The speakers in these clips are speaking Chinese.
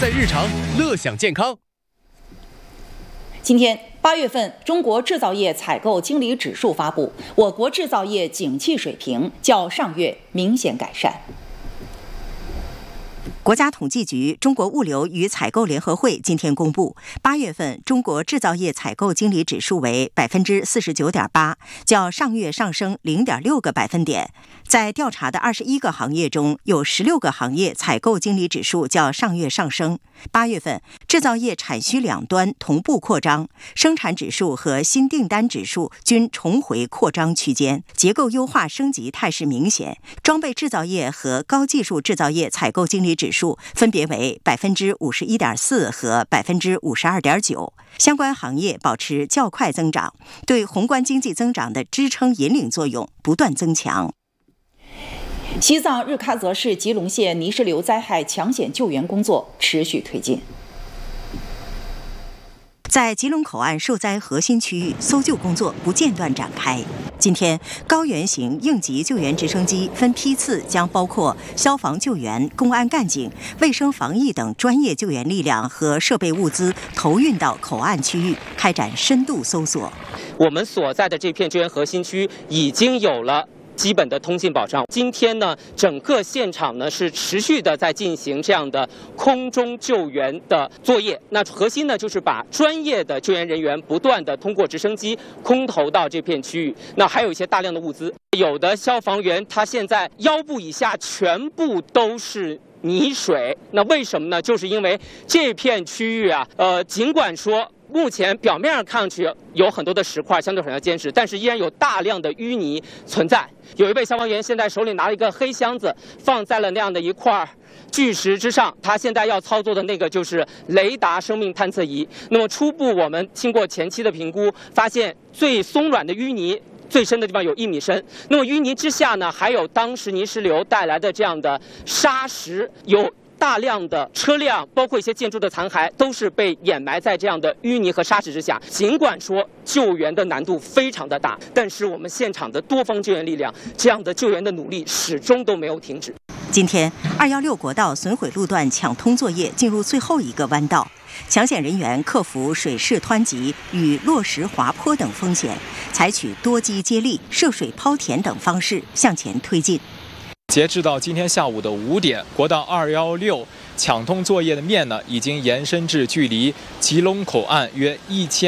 在日常，乐享健康。 今天8月份中国制造业采购经理指数发布，我国制造业景气水平较上月明显改善。 国家统计局中国物流与采购联合会今天公布，8月份中国制造业采购经理指数为49.8%，较上月上升0.6个百分点。在调查的21个行业中，有16个行业采购经理指数较上月上升。8月份，制造业产需两端同步扩张，生产指数和新订单指数均重回扩张区间，结构优化升级态势明显。装备制造业和高技术制造业采购经理指数分别为51.4%和52.9%，相关行业保持较快增长，对宏观经济增长的支撑引领作用不断增强。 西藏日喀则市吉隆县泥石流灾害抢险救援工作持续推进。 在吉隆口岸受灾核心区域，搜救工作不间断展开。今天，高原型应急救援直升机分批次将包括消防救援、公安干警、卫生防疫等专业救援力量和设备物资投运到口岸区域，开展深度搜索。 我们所在的这片救援核心区已经有了基本的通信保障。今天呢，整个现场呢是持续的在进行这样的空中救援的作业。那核心呢就是把专业的救援人员不断的通过直升机空投到这片区域。那还有一些大量的物资，有的消防员他现在腰部以下全部都是泥水。那为什么呢？就是因为这片区域啊，尽管说目前表面上看上去有很多的石块相对很要坚实，但是依然有大量的淤泥存在。有一位消防员现在手里拿了一个黑箱子，放在了那样的一块巨石之上，他现在要操作的那个就是雷达生命探测仪。那么初步我们经过前期的评估，发现最松软的淤泥最深的地方有1米深，那么淤泥之下呢，还有当时泥石流带来的这样的沙石，有大量的车辆，包括一些建筑的残骸，都是被掩埋在这样的淤泥和沙石之下。尽管说救援的难度非常的大，但是我们现场的多方救援力量，这样的救援的努力始终都没有停止。 今天，216国道损毁路段抢通作业进入最后一个弯道，抢险人员克服水势湍急与落石滑坡等风险，采取多机接力、涉水抛填等方式向前推进。 截至到今天下午的5点，国道216抢通作业的面呢，已经延伸至距离吉隆口岸约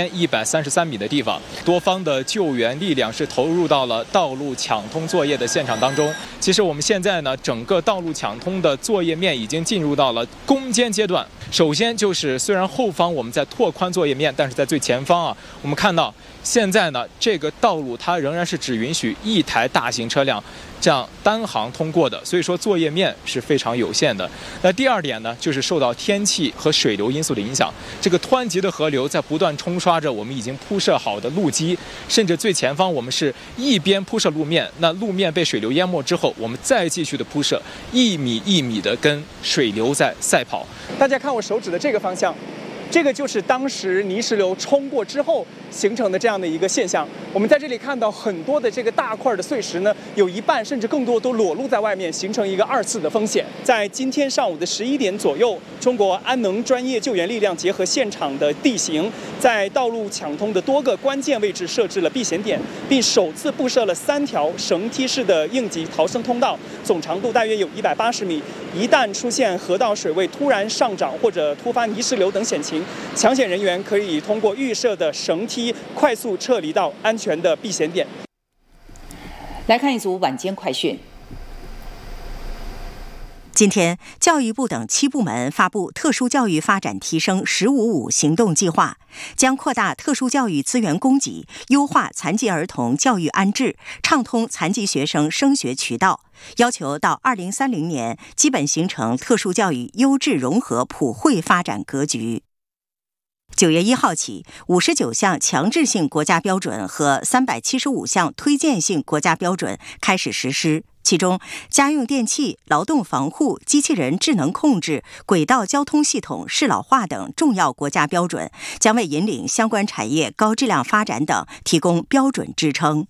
1133米的地方。多方的救援力量是投入到了道路抢通作业的现场当中。其实我们现在呢，整个道路抢通的作业面已经进入到了攻坚阶段。首先就是虽然后方我们在拓宽作业面，但是在最前方啊，我们看到现在呢，这个道路它仍然是只允许1台大型车辆这样单行通过的，所以说作业面是非常有限的。那第二点呢，就是受到天气和水流因素的影响，这个湍急的河流在不断冲刷着我们已经铺设好的路基，甚至最前方我们是一边铺设路面，那路面被水流淹没之后，我们再继续的铺设，1米1米的跟水流在赛跑。 大家看我手指的这个方向，这个就是当时泥石流冲过之后形成的这样的一个现象。我们在这里看到很多的这个大块的碎石呢，有一半甚至更多都裸露在外面，形成一个2次的风险。在今天上午的11点左右，中国安能专业救援力量结合现场的地形，在道路抢通的多个关键位置设置了避险点，并首次布设了3条绳梯式的应急逃生通道，总长度大约有180米。一旦出现河道水位突然上涨或者突发泥石流等险情，抢险人员可以通过预设的绳梯快速撤离到安全的避险点。 来看一组晚间快讯。 今天，教育部等7部门发布特殊教育发展提升“15-5”行动计划，将扩大特殊教育资源供给，优化残疾儿童教育安置，畅通残疾学生升学渠道，要求到2030年基本形成特殊教育优质融合普惠发展格局。9月1号起，59项强制性国家标准和375项推荐性国家标准开始实施。其中，家用电器、劳动防护、机器人智能控制、轨道交通系统适老化等重要国家标准，将为引领相关产业高质量发展等提供标准支撑。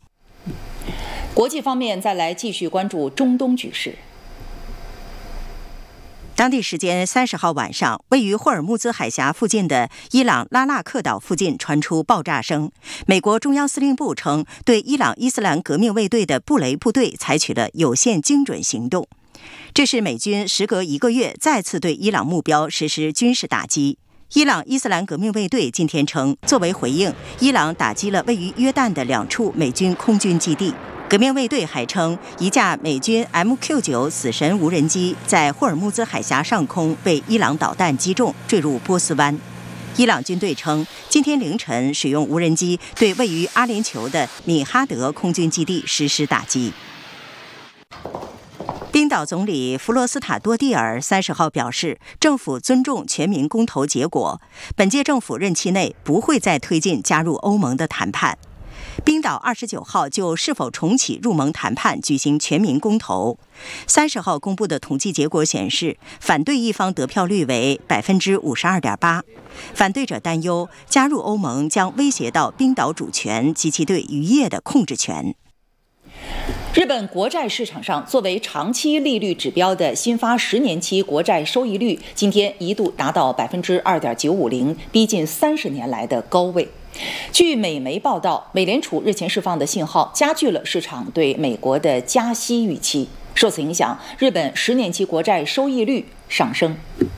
国际方面，再来继续关注中东局势。 当地时间30号晚上，位于霍尔木兹海峡附近的伊朗拉纳克岛附近传出爆炸声。美国中央司令部称，对伊朗伊斯兰革命卫队的布雷部队采取了有限精准行动。这是美军时隔1个月再次对伊朗目标实施军事打击。伊朗伊斯兰革命卫队今天称，作为回应，伊朗打击了位于约旦的2处美军空军基地。革命卫队还称，一架美军 MQ-9 死神无人机在霍尔木兹海峡上空被伊朗导弹击中，坠入波斯湾。伊朗军队称，今天凌晨使用无人机对位于阿联酋的米哈德空军基地实施打击。冰岛总理弗罗斯塔多蒂尔30号表示，政府尊重全民公投结果，本届政府任期内不会再推进加入欧盟的谈判。冰岛29号就是否重启入盟谈判举行全民公投。30号公布的统计结果显示，反对一方得票率为 52.8%。反对者担忧，加入欧盟将威胁到冰岛主权及其对渔业的控制权。 日本国债市场上，作为长期利率指标的新发10年期国债收益率，今天一度达到 2.950%， 逼近30年来的高位。据美媒报道，美联储日前释放的信号加剧了市场对美国的加息预期。受此影响，日本10年期国债收益率上升。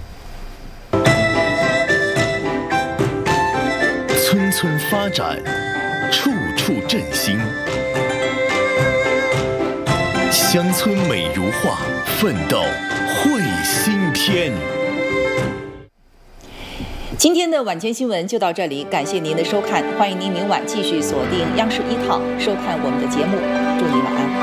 村村发展，处处振兴。乡村美如画，奋斗绘新天。 今天的晚间新闻就到这里，感谢您的收看，欢迎您明晚继续锁定央视1套收看我们的节目，祝您晚安。